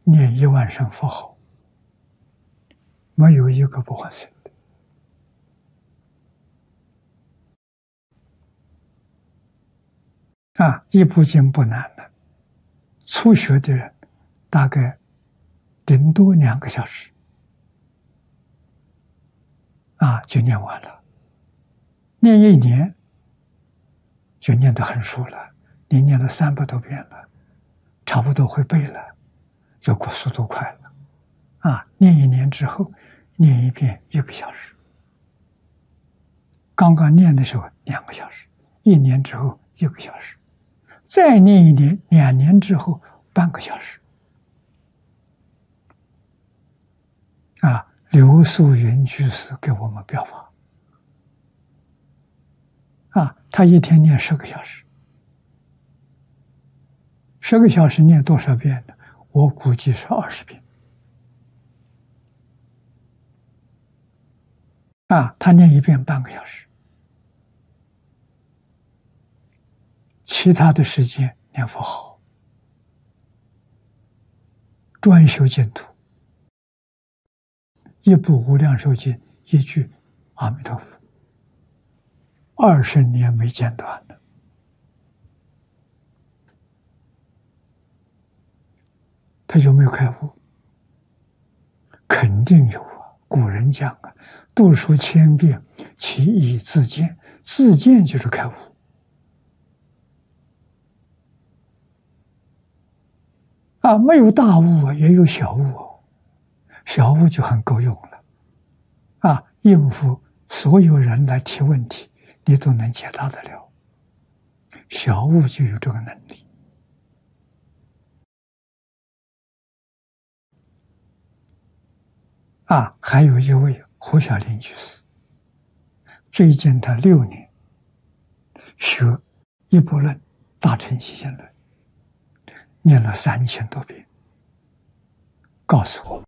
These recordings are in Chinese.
念10000声佛号，没有一个不往生的。一部经不难的，初学的人大概顶多2个小时就念完了。念1年就念得很熟了，你念了300多遍了，差不多会背了，就速度快了。念1年之后，念一遍1个小时。刚刚念的时候2个小时，1年之后1个小时，再念1年，2年之后半个小时。刘素云居士给我们表法。他一天念10个小时，10个小时念多少遍呢？我估计是20遍。他念1遍半个小时，其他的时间念佛号，专修净土，一部无量寿经，一句阿弥陀佛，20年没间断了。他有没有开悟？肯定有啊！古人讲读书千遍，其义自见。自见就是开悟。没有大悟也有小悟小悟就很够用了。应付所有人来提问题，你都能解答得了。小悟就有这个能力。还有一位胡小林居士，最近他6年学《一部论》《大乘起信论》，念了3000多遍，告诉我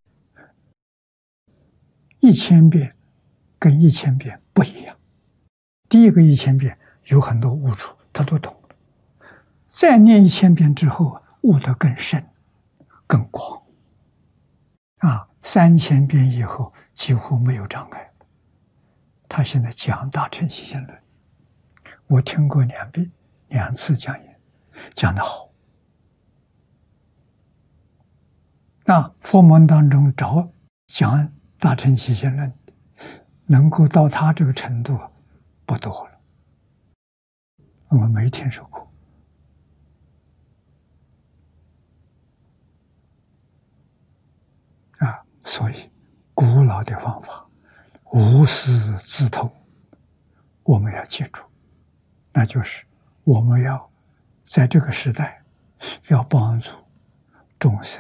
1000遍跟1000遍不一样。第一个1000遍有很多悟处，他都懂了。再念1000遍之后，悟得更深、更广。3000遍以后几乎没有障碍。他现在讲《大乘起信论》，我听过2次讲演，讲得好。佛门当中找讲《大乘起信论》能够到他这个程度不多了，我们没听说过。所以古老的方法无师自通，我们要记住，那就是我们要在这个时代要帮助众生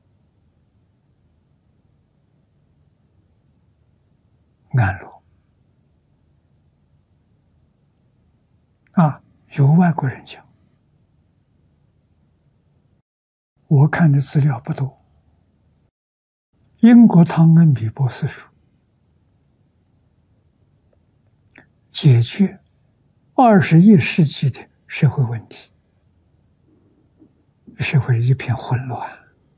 安乐。有外国人讲，我看的资料不多，英国汤恩比博士说，解决21世纪的社会问题，社会一片混乱，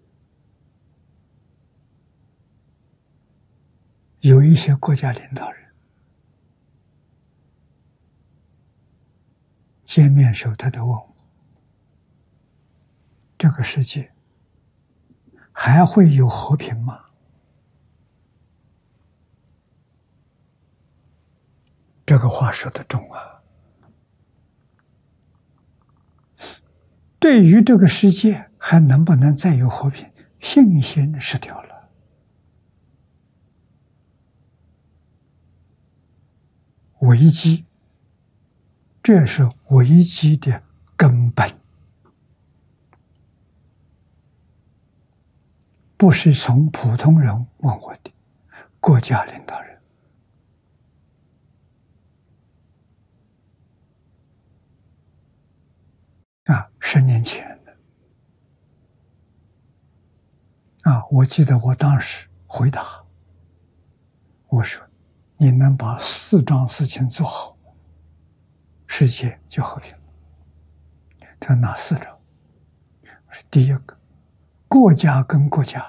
有一些国家领导人见面时候他都问我，这个世界还会有和平吗？这个话说得重啊！对于这个世界还能不能再有和平，信心失掉了。危机，这是危机的根本，不是从普通人问我的，国家领导人。10年前我记得我当时回答，我说：“你能把4桩事情做好，世界就和平了。”他说：“哪4桩？”我说：“第一个， 国家跟国家